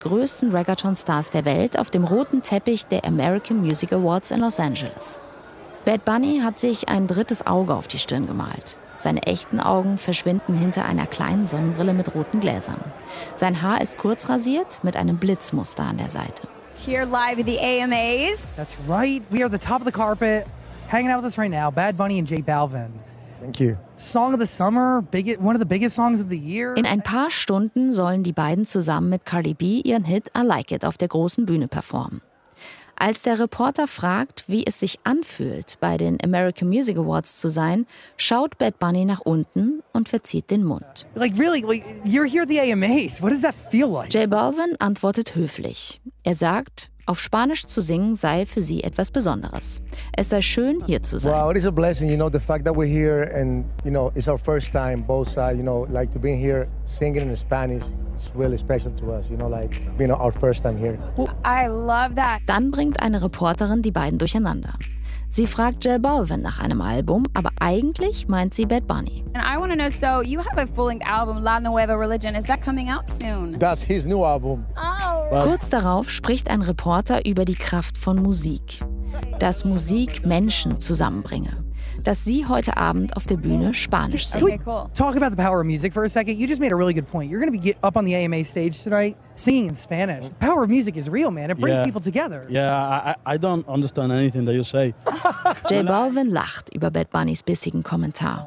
größten Reggaeton-Stars der Welt auf dem roten Teppich der American Music Awards in Los Angeles. Bad Bunny hat sich ein drittes Auge auf die Stirn gemalt. Seine echten Augen verschwinden hinter einer kleinen Sonnenbrille mit roten Gläsern. Sein Haar ist kurz rasiert mit einem Blitzmuster an der Seite. Here live at the AMAs. That's right. We are at the top of the carpet. Hanging out with us right now, Bad Bunny and J Balvin. Thank you. Song of the summer, one of the biggest songs of the year. In ein paar Stunden sollen die beiden zusammen mit Cardi B ihren Hit I Like It auf der großen Bühne performen. Als der Reporter fragt, wie es sich anfühlt, bei den American Music Awards zu sein, schaut Bad Bunny nach unten und verzieht den Mund. Like really, you're here at the AMAs. What does that feel like? J Balvin antwortet höflich. Er sagt, auf Spanisch zu singen sei für sie etwas Besonderes. Es sei schön, hier zu sein. Wow, it is a blessing, the fact that we're here and, it's our first time, both sides, like to be here singing in Spanish. It's really special to us, like being our first time here. I love that. Dann bringt eine Reporterin die beiden durcheinander. Sie fragt J Balvin nach einem Album, aber eigentlich meint sie Bad Bunny. And I want to know, so you have a full-length album, La Nueva Religion. Is that coming out soon? That's his new album. Oh. Kurz darauf spricht ein Reporter über die Kraft von Musik. Dass Musik Menschen zusammenbringe. Dass sie heute Abend auf der Bühne Spanisch Can we singt. Cool. talk about the power of music for a second? You just made a really good point. You're going to be up on the AMA stage tonight singing in Spanish. The power of music is real, man. It brings people together. Yeah, I don't understand anything that you say. J Balvin lacht über Bad Bunnys bissigen Kommentar.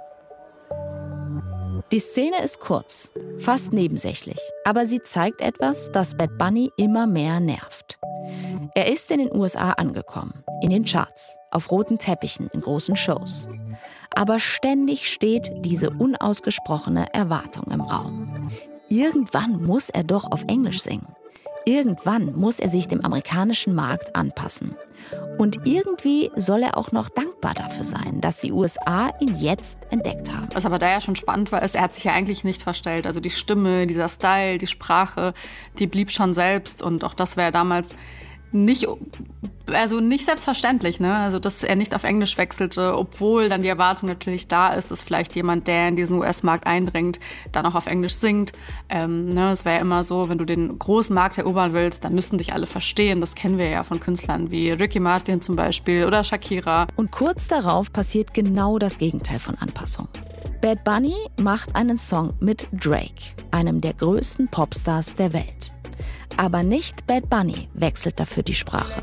Die Szene ist kurz, fast nebensächlich, aber sie zeigt etwas, das Bad Bunny immer mehr nervt. Er ist in den USA angekommen, in den Charts, auf roten Teppichen, in großen Shows. Aber ständig steht diese unausgesprochene Erwartung im Raum. Irgendwann muss er doch auf Englisch singen. Irgendwann muss er sich dem amerikanischen Markt anpassen. Und irgendwie soll er auch noch dankbar dafür sein, dass die USA ihn jetzt entdeckt haben. Was aber da ja schon spannend war, ist, er hat sich ja eigentlich nicht verstellt. Also die Stimme, dieser Style, die Sprache, die blieb schon selbst. Und auch das war ja damals nicht selbstverständlich, ne? Also dass er nicht auf Englisch wechselte, obwohl dann die Erwartung natürlich da ist, dass vielleicht jemand, der in diesen US-Markt eindringt, dann auch auf Englisch singt. Es wäre ja immer so, wenn du den großen Markt erobern willst, dann müssen dich alle verstehen. Das kennen wir ja von Künstlern wie Ricky Martin zum Beispiel oder Shakira. Und kurz darauf passiert genau das Gegenteil von Anpassung. Bad Bunny macht einen Song mit Drake, einem der größten Popstars der Welt. Aber nicht Bad Bunny wechselt dafür die Sprache.